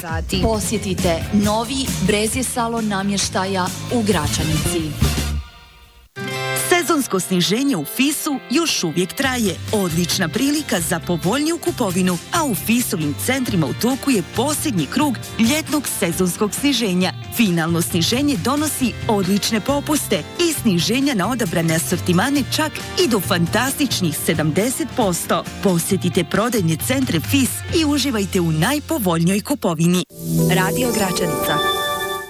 sati. Posjetite novi Brezje salon namještaja u Gračanici. Sezonsko sniženje u FIS-u još uvijek traje. Odlična prilika za povoljniju kupovinu, a u FIS-ovim centrima u toku je posljednji krug ljetnog sezonskog sniženja. Finalno sniženje donosi odlične popuste i sniženja na odabrane asortimane čak i do fantastičnih 70%. Posjetite prodajne centre FIS i uživajte u najpovoljnijoj kupovini. Radio Gračanica.